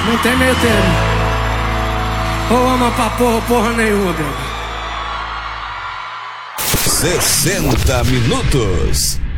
Não tem meio termo. Ou ama pra porra ou porra nenhuma, bebê. 60 minutos.